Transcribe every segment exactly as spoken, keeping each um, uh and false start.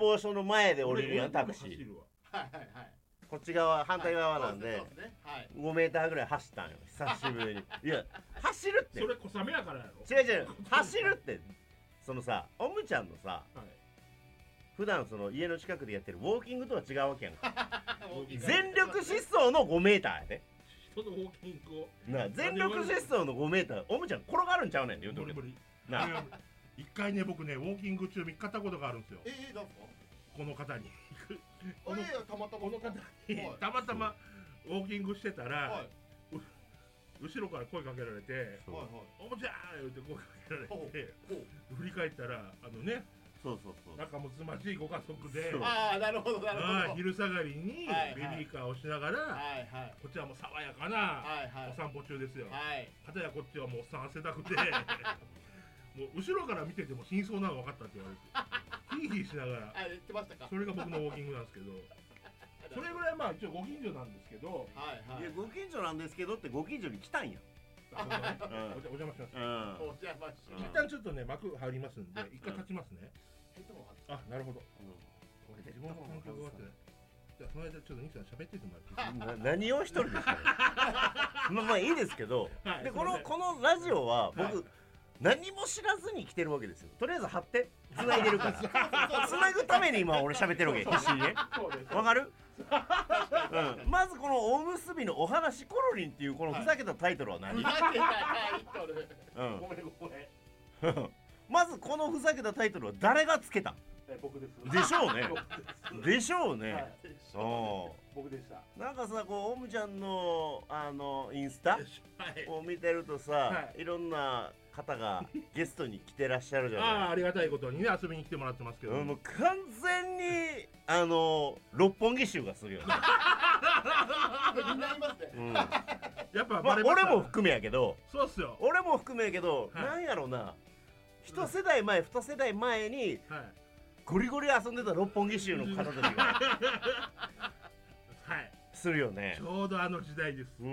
防署の前で降りるやんタクシー。 はいはいはい。 こっち側反対側なんで、 はいそうですねはい、 ごメーターぐらい走ったんよ久しぶりに。いや走るって。 それ小雨やからやろ。 違う違う走るって。そのさおむちゃんのさ、はい、普段その家の近くでやってるウォーキングとは違うわけやんか。全力疾走のごメーターやで。 人のウォーキングをな全力疾走のごメーターおむちゃん転がるんちゃうねんって言うとるけどな。 一回ね僕ねウォーキング中見っかったことがあるんですよ。 えー、なんすかこの方にこのたまたまこの方に、はい、たまたまウォーキングしてたら、はい、後ろから声かけられて「はいはい、おもちゃー!」言って声かけられて振り返ったらあのねそうそうそう仲睦まじいご家族でああなるほどなるほど昼下がりにベビーカーをしながら、はいはい、こっちはもう爽やかなお散歩中ですよ。かたやこっちはもうおっさん汗だくでもう後ろから見てても真相なの分かったって言われてヒーヒーしながらあ言ってましたか。 それが僕のウォーキングなんですけどそれぐらいまあ一応ご近所なんですけど、 はいはい、いやご近所なんですけどってご近所に来たんや。 お邪魔します。 お邪魔します。 一旦ちょっとね幕入りますんで一回立ちますね。あ、なるほど。自分の環境があってね。じゃあその間ちょっと兄さん喋っててもらっていいですか。 何を一人ですか。まあまあいいですけど、でこのこのラジオは僕何も知らずに来てるわけですよ。とりあえず貼って繋いでるから。繋ぐために今俺喋ってるわけ必死にね。わかる？うん。まずこのおむすびのお話コロリンっていうこのふざけたタイトルは何？ ふざけたタイトル。 うん。 ごめんごめん。 まずこのふざけたタイトルは誰がつけた？ え僕です。 でしょうね。でしょうね。 はい、僕でした。 なんかさこうおむちゃんのあのインスタを見てるとさ、はい、いろんな方がゲストに来てらっしゃるじゃない。 ああありがたいことにね遊びに来てもらってますけど、 うん、もう完全にあの六本木臭がするよね。 みんな言いますね。 うん、 やっぱ、 まあ、俺も含めやけどそうっすよ。 俺も含めやけど、はい、なんやろうな一世代前二世代前に、はい、ゴリゴリ遊んでた六本木州の方たちがはいするよね。 ちょうどあの時代です。 うん、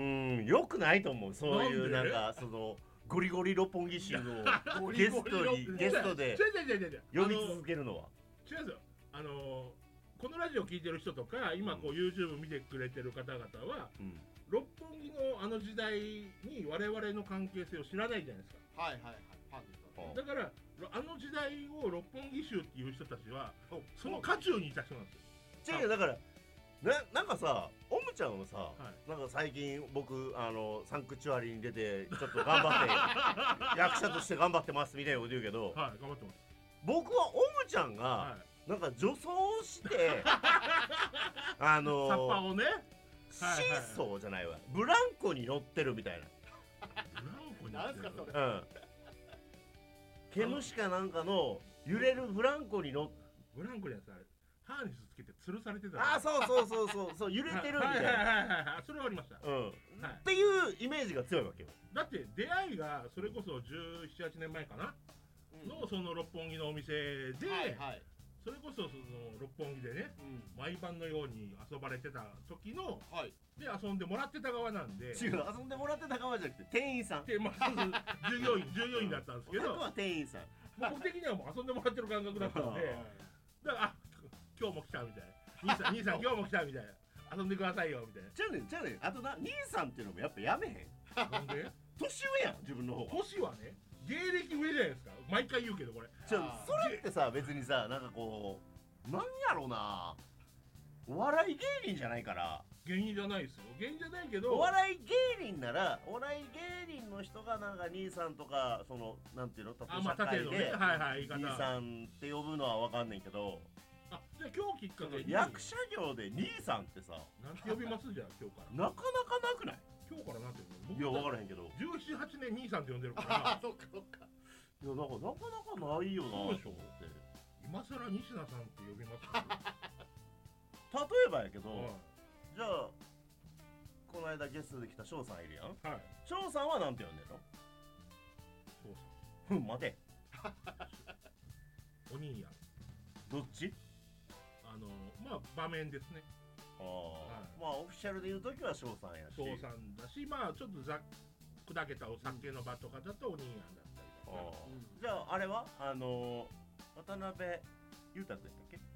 よくないと思う。そういうなんかそのゴリゴリ六本木州のゲストにゲストで呼び続けるのは違うんですよ。あのー、このラジオ聞いてる人とか今こう YouTube 見てくれてる方々は、うん、六本木のあの時代に我々の関係性を知らないじゃないですか。 はいはいはい。 だからあの時代を六本木州っていう人たちはその渦中にいた人なんですよ。 違うだからな, なんかさおむちゃんはさ、はい、なんか最近僕あのサンクチュアリに出てちょっと頑張って役者として頑張ってますみたいなこと言うけど、 はい、頑張ってます。 僕はおむちゃんが、はい、なんか女装してあのー、 サッパをねシーソーじゃないわ、ブランコに乗ってるみたいな。 ブランコに乗ってる。 なんすかそれ。 うん。毛虫かなんかの揺れるブランコに乗っブランコにはさハーネスつけて吊るされてた。 ああそうそうそうそうそう揺れてるみたいな。 はいはいはいはいそれはありました。 うん。っていうイメージが強いわけよ。 だって出会いがそれこそじゅうなな、はちねんまえかなのその六本木のお店で、それこそその六本木でね毎晩のように遊ばれてた時ので遊んでもらってた側なんで。 違う遊んでもらってた側じゃなくて店員さん。 でまあ従業員従業員だったんですけど。 僕は店員さん。 僕的にはもう遊んでもらってる感覚だったんで。だからあ今日も来たみたいな兄さん兄さん今日も来たみたいな遊んでくださいよみたいな。 じゃあねじゃあねあとな兄さんっていうのもやっぱやめへん。 なんで年上やん自分の方が。 年はね芸歴上じゃないですか毎回言うけどこれ。 じゃあそれってさ別にさなんかこうなんやろうなお笑い芸人じゃないから芸人じゃないですよ芸人じゃないけどお笑い芸人ならお笑い芸人の人がなんか兄さんとかそのなんていうの縦社会で兄さんって呼ぶのは分かんないけどあじゃあ今日きっかけに役者業で兄さんってさなんて呼びますじゃあ今日からなかなかなくない今日からなんて呼ぶのいや分からへんけどじゅうなな、はちねん兄さんって呼んでるからあそっかそっかいやなんかなかなかないよなと思って今さら西田さんって呼びます例えばやけど、はい、じゃあこの間ゲストで来た翔さんいるやん。はい。翔さんはなんて呼んでんの？ 翔さん。 ふん待て。 お兄やん。 どっち？ あのまあ場面ですね。 ああ、はい、まあオフィシャルで言うときは翔さんやし。 翔さんだし、まあちょっとざ砕けたお酒の場とかだとお兄やんだったりとか。 あうん、じゃああれはあの渡辺裕太君やったっけ？